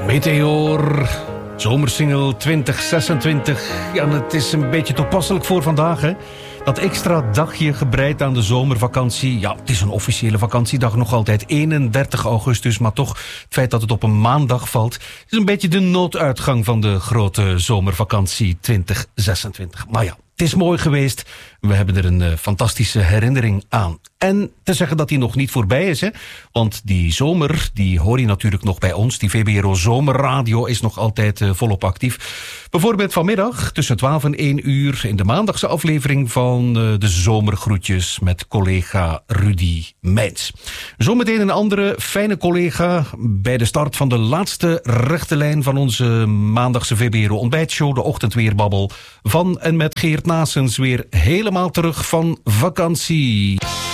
Meteor, zomersingle 2026. Ja, en het is een beetje toepasselijk voor vandaag, hè? Dat extra dagje gebreid aan de zomervakantie. Ja, het is een officiële vakantiedag nog altijd, 31 augustus. Maar toch, het feit dat het op een maandag valt, is een beetje de nooduitgang van de grote zomervakantie 2026. Maar ja, het is mooi geweest. We hebben er een fantastische herinnering aan. En te zeggen dat die nog niet voorbij is, hè? Want die zomer, die hoor je natuurlijk nog bij ons. Die VBRO Zomerradio is nog altijd volop actief. Bijvoorbeeld vanmiddag tussen 12 en 1 uur in de maandagse aflevering van de Zomergroetjes met collega Rudy Meijns. Zometeen een andere fijne collega bij de start van de laatste rechte lijn van onze maandagse VBRO ontbijtshow, de Ochtendweerbabbel van en met Geert Naessens, weer helemaal terug van vakantie.